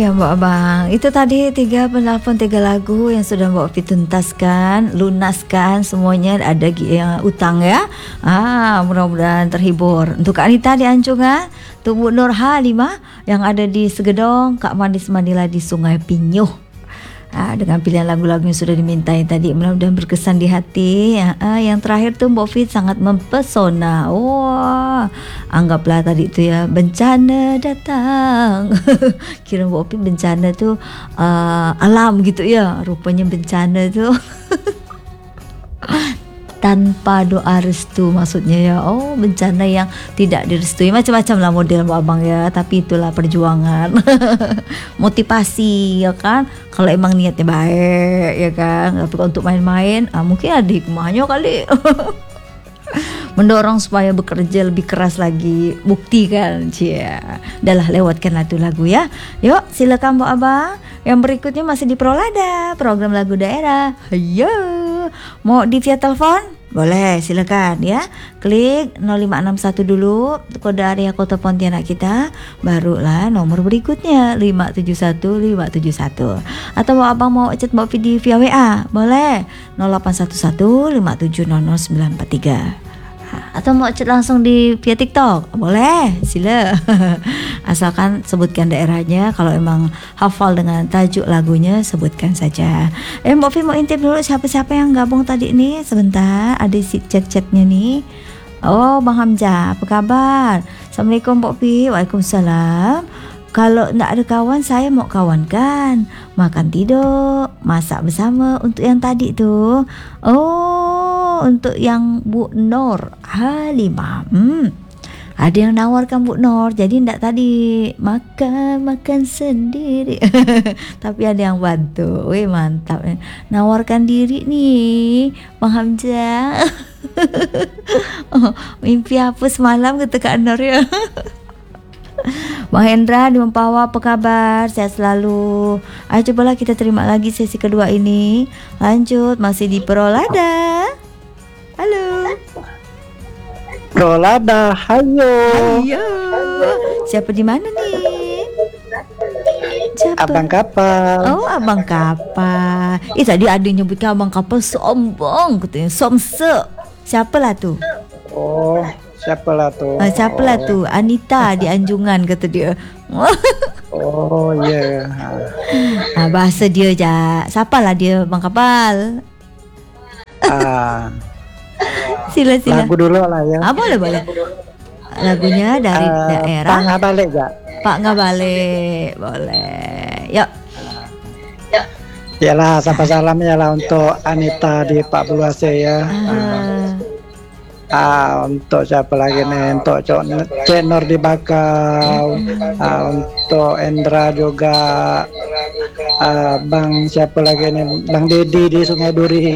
ya Mbak Abang. Itu tadi 3 penelpon 3 lagu yang sudah Mbak Opi tuntaskan, lunaskan semuanya, ada yang utang ya. Mudah-mudahan terhibur. Untuk Kak Anita di Anjungan, untuk Bu Nur Halimah yang ada di Segedong, Kak Manis Manila di Sungai Pinyuh. Dengan pilihan lagu-lagu yang sudah dimintai tadi, mudah-mudahan berkesan di hati. Yang terakhir tuh Mbak Fit sangat mempesona. Wah, anggaplah tadi itu ya, bencana datang. Kira Mbak Fit bencana tuh alam gitu ya, rupanya bencana tuh tanpa doa restu maksudnya ya. Oh, bencana yang tidak direstui, macam-macam lah model Mbak Abang ya. Tapi itulah perjuangan motivasi ya kan, kalau emang niatnya baik ya kan. Tapi untuk main-main mungkin ada hikmahnya kali mendorong supaya bekerja lebih keras lagi, bukti kan. Udah lah, lewatkanlah tuh lagu ya. Yuk silakan Mbak Abang. Yang berikutnya masih di Prolada, program lagu daerah. Ayo, mau di via telepon? Boleh, silakan ya. Klik 0561 dulu, kode area kota Pontianak kita. Barulah nomor berikutnya 571571. Atau Abang mau chat Mbak Opi via WA? Boleh, 0811 5700943. Atau mau chat langsung di via TikTok? Boleh, sila. Asalkan sebutkan daerahnya. Kalau emang hafal dengan tajuk lagunya, sebutkan saja. Mbak Opi mau intip dulu siapa-siapa yang gabung tadi nih. Sebentar, ada si chat-chatnya nih. Oh, Bang Hamzah, apa kabar? Assalamualaikum Mbak Opi. Waalaikumsalam. Kalau tidak ada kawan, saya mau kawankan. Makan tidur, masak bersama. Untuk yang tadi tuh, oh, untuk yang Bu Nur Halimah. Ada yang nawarkan Bu Nur, jadi tidak tadi makan sendiri. Tapi ada yang bantu. Wih, mantap. Nawarkan diri nih Bang Hamzah. Mimpi apa semalam kata Kak Nur ya. Bang Hendra di Mempawah, apa kabar? Sehat selalu. Ayo cobalah kita terima lagi sesi kedua ini. Lanjut, masih di Prolada. Halo Prolada, hayo. Siapa di mana nih? Siapa? Abang Kapal. Oh, Abang Kapal. Tadi ada yang nyebut Abang Kapal sombong katanya, somse. Siapalah tuh? Oh, siapalah tuh? Siapalah tuh? Anita di Anjungan kata dia. Oh iya. Bahasa dia aja. Siapalah dia Bang Kapal? Sila. Lagu dulu lah ya. Boleh. Lagunya dari daerah. Pak Ngabalik ya? Pak Ngabalik, boleh. Yuk. Yalah, sapa salam ya lah untuk Anita di Pak Buluase ya. Untuk siapa lagi nih? Untuk Cek Nur di Bakau. Untuk Endra juga. Bang siapa lagi nih? Bang Dedi di Sungai Duri.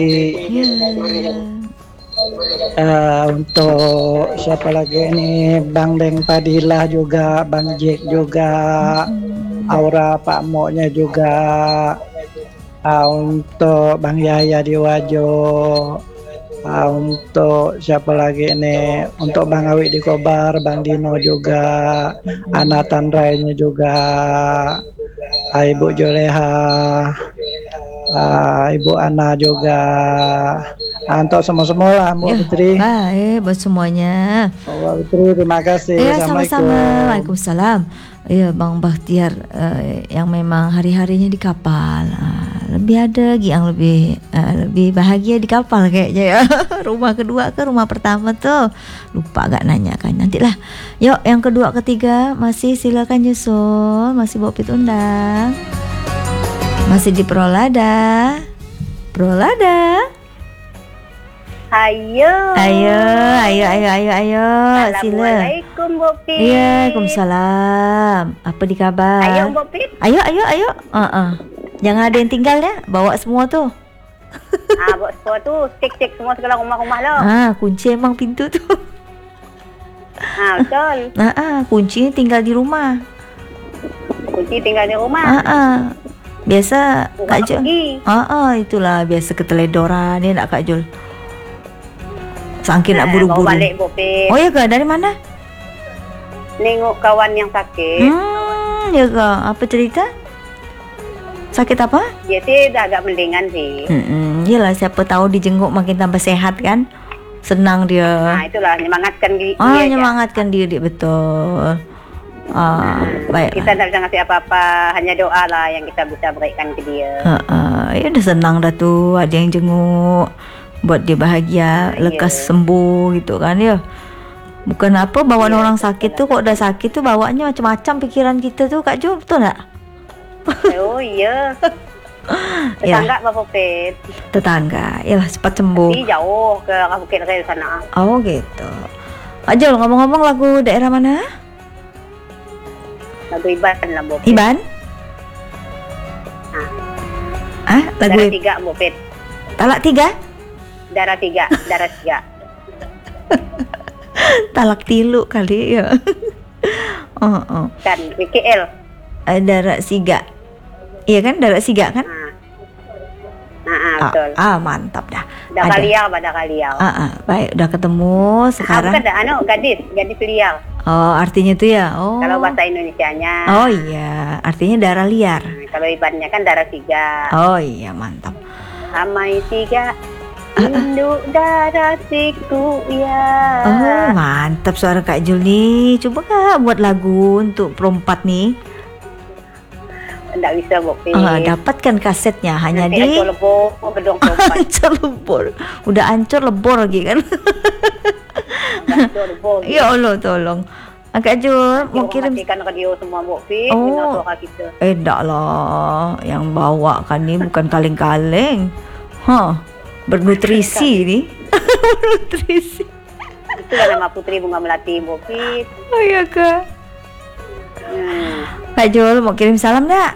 Untuk siapa lagi nih? Bang Deng Padilah juga, Bang Jek juga, Aura Pak Moknya juga. Untuk Bang Yaya di Wajo. Untuk siapa lagi nih? Untuk Bang Awi di Kobar, Bang Dino juga, Anatan Rainya juga, Ibu Joleha, Ibu Ana juga. Untuk semua lah Mbak Putri. Baik buat semuanya. Mbak Putri, terima kasih. Sama-sama. Waalaikumsalam. Iya Bang Bahtiar yang memang hari-harinya di kapal. Lebih ada yang lebih bahagia di kapal kayaknya ya. Rumah kedua ke rumah pertama tuh lupa gak nanya kan, nantilah. Yuk yang kedua ketiga masih silakan nyusul, masih bawa pit undang, masih di Prolada. Ayo. Assalamualaikum Bopi. Iya, Waalaikumsalam. Apa di kabar? Ayo Bopi. Ayo. Jangan ada yang tinggal ya, bawa semua tuh. Bawa semua tuh, cek semua segala rumah-rumah lah. Kunci emang pintu tuh. Betul. Kunci tinggal di rumah. Biasa Kak Jul. Itulah biasa keteledoran ya nak Kak Jul. Sangkin nak buru-buru. Bawa balik Bopi. Oh ya Kak, dari mana? Nengok kawan yang sakit. Ya Kak, apa cerita? Sakit apa? Dia sih udah agak mendingan sih. Iyalah, siapa tahu dijenguk makin tambah sehat kan. Senang dia. Nah itulah nyemangatkan dia aja. Nyemangatkan diri, betul. Baik. Kita tidak bisa ngasih apa-apa, hanya doa lah yang kita bisa berikan ke dia. Ya udah senang dah tuh, ada yang jenguk, buat dia bahagia, lekas sembuh gitu kan ya. Bukan apa bawaan orang sakit tuh, kok udah sakit tuh bawaannya macam-macam pikiran kita tuh, Kak Jo, betul nggak? Oh iya. Tetangga Pak Bukit. Tetangga, yalah cepat sembuh. Tapi jauh ke Bukit Raya sana. Oh gitu. Kak Jo, ngomong-ngomong lagu daerah mana? Lagu Iban lah Bukit. Iban? Lagu Darah 3 Bukit. Talak 3? Darah 3. Talak tilu kali ya. Kan WKL. Darah siga. Iya kan, darah siga kan? Betul. Mantap dah. Darah liar, liar. Baik, udah ketemu sekarang. Bukan gadis liar. Oh, artinya tuh ya. Oh. Kalau bahasa Indonesianya. Oh iya, artinya darah liar. Kalau ibannya kan darah siga. Oh iya, mantap. Amai siga. Induk darah siku ya. Oh, mantap suara Kak Jul nih. Coba Kak buat lagu untuk perempat nih. Enggak bisa Bukit. Dapatkan kasetnya hanya nanti di lebor gedung perempat. Ancur lebor. Udah ancur lebor lagi kan. Ya Allah, tolong. Kak Jul mau kirim matikan radio semua Bukit. Oh, enggak lah. Yang bawa kan nih bukan kaleng-kaleng. Bernutrisi nih. Bernutrisi. Itulah nama Putri Bunga Melati Bukit. Oh iya Kak. Kak Jul mau kirim salam enggak?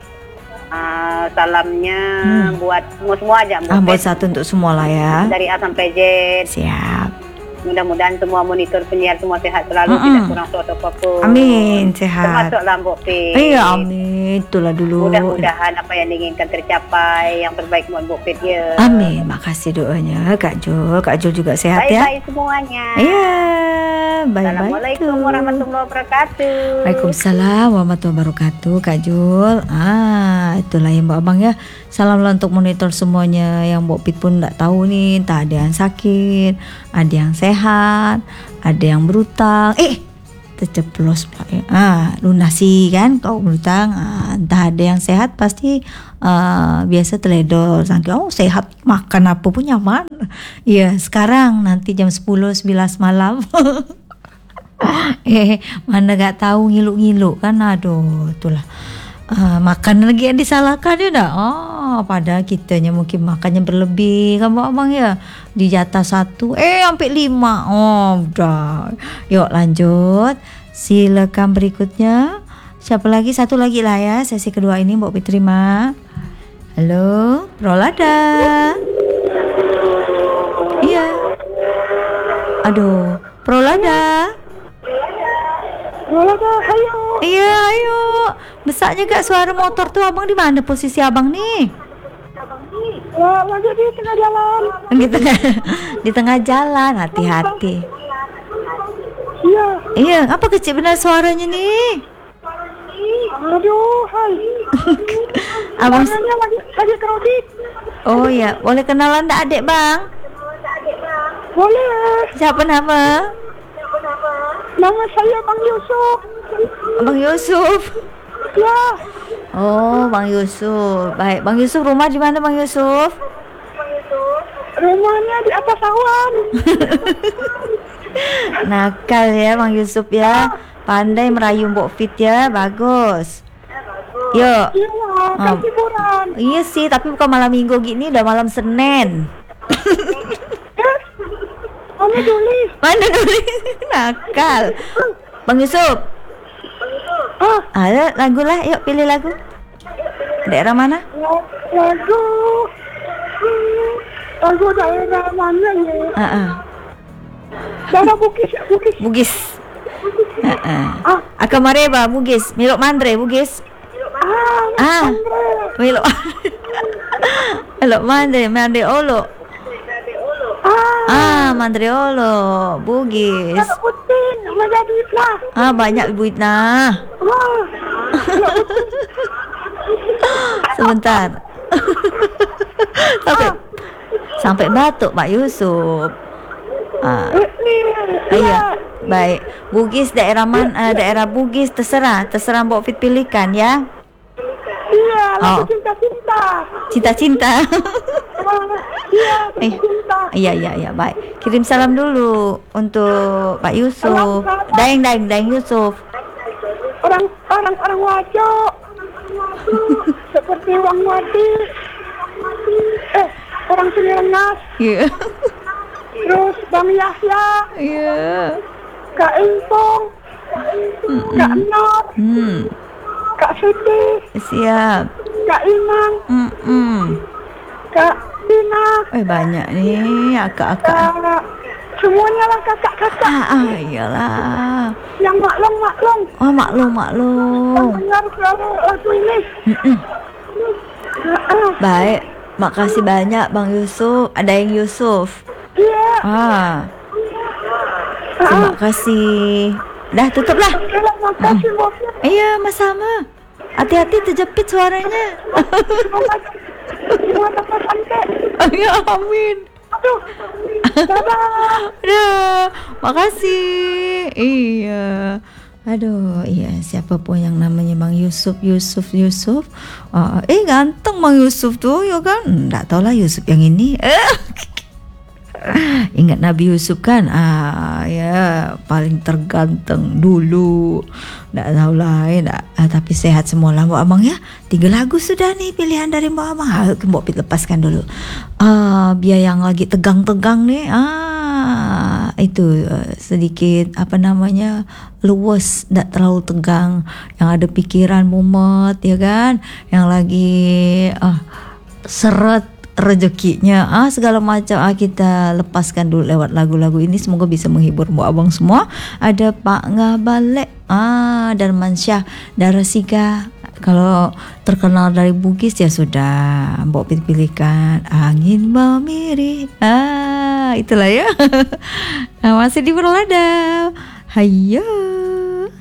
Salamnya buat semua aja Bukit. Buat satu untuk semua lah ya. Dari A sampai Z. Siap. Mudah-mudahan semua monitor penyiar semua sehat selalu, tidak kurang suatu apapun. Amin, sehat. Termasuklah Bukit. Iya, amin. Itulah dulu. Mudah-mudahan apa yang diinginkan tercapai, yang terbaik buat Bukit ya. Amin. Makasih doanya Kak Jul. Kak Jul juga sehat ya. Baik-baik semuanya. Iya, baik-baik. Assalamualaikum warahmatullahi wabarakatuh. Waalaikumsalam warahmatullahi wabarakatuh Kak Jul. Itulah yang Mbak Abang ya. Salam lah untuk monitor semuanya. Yang Mbak Pit pun enggak tahu nih, entah ada yang sakit, ada yang sehat, ada yang berutang. Terceplos Pak ya. Lunasi kan kau berutang. Entah ada yang sehat pasti biasa teledor. Sangka sehat makan apa pun nyaman. Iya, sekarang nanti jam 10 11 malam. Mana gak tahu ngilu-ngilu kan, aduh itulah. Makan lagi yang disalahkan ya dah. Padahal kitanya mungkin makannya berlebih kan Abang ya. Di jatah 1 sampai 5. Udah. Yuk lanjut. Silakan berikutnya. Siapa lagi? Satu lagi lah ya. Sesi kedua ini Mbak Pit terima. Halo, Prolada. Iya. Aduh, Prolada. Ayo. Iya, ayo. Besarnya gak suara motor tuh Abang, di mana posisi Abang nih? Lagi di tengah jalan. Di tengah jalan, hati-hati. Iya. Apa kecil benar suaranya nih? Aduh, hai. Abang lagi kredit. Oh ya, boleh kenalan enggak Adik Bang? Boleh. Siapa nama? Nama saya Bang Yusuf. Bang Yusuf. Ya. Oh, Bang Yusuf. Baik, Bang Yusuf rumah di mana Bang Yusuf? Rumahnya di atas awan. Nakal ya Bang Yusuf ya. Pandai merayu Mbok Fit ya, bagus. Yuk. Iya, hiburan. Iya sih, tapi bukan malam Minggu gini, udah malam Senin. Mana dulu? Nakal. Bang Yusuf. Ada lagu lah, yuk pilih lagu. Daerah mana? Lagu daerah mana ya? Daerah Bugis. Akamareba Bugis, Milok Mandre Bugis. Milok. Milok Mandre Olo. Mandre Olo, Bugis. Banyak duit nah. Sebentar. sampai sampai batuk Pak Yusuf. Iya, baik. Bugis daerah daerah Bugis terserah Mbok Fit pilihkan ya. Iya, Oh. cinta-cinta. Cinta-cinta. Iya, Iya, baik. Kirim salam dulu untuk Pak Yusuf. Daeng Yusuf. Orang wajo. Seperti Wang Wadi. Orang Silirengas. Iya. Terus Bang Yahya, Iya. Kak Impong, Kak Not, Kak Siti, Siap. Kak Imang, Kak Dina, Banyak nih akak-akak. Kak semuanya lah kakak-kakak Iyalah. yang maklum. Oh, maklum. Dengar lagu ini. Baik. Makasih banyak Bang Yusuf. Ada yang Yusuf. Iya. Terima kasih. Dah tutup lah. Makasih bos. Iya, sama. Hati-hati terjepit suaranya. Semua dapat santai. Ya, amin. Aduh. Dadah. Dah, makasih. Iya. Aduh, iya, siapapun yang namanya Bang Yusuf. Ganteng Bang Yusuf tuh, ya kan? Nggak tahu lah Yusuf yang ini. Ingat Nabi Yusuf kan? Ya, paling terganteng dulu. Nggak tahu lain, tapi sehat semua lah Mbak Abang ya. 3 lagu sudah nih pilihan dari Mbak Abang. Mbak Pit lepaskan dulu. Biar yang lagi tegang-tegang nih. Itu sedikit luwes, tidak terlalu tegang, yang ada pikiran mumet ya kan, yang lagi seret rezekinya segala macam, kita lepaskan dulu lewat lagu-lagu ini. Semoga bisa menghibur Mbak Abang semua. Ada Pak Ngabalek, Darman Syah, Darasiga. Kalau terkenal dari Bugis ya sudah Mbok pilihkan Angin Memiri. Itulah ya. Masih di Berlada. Hayo.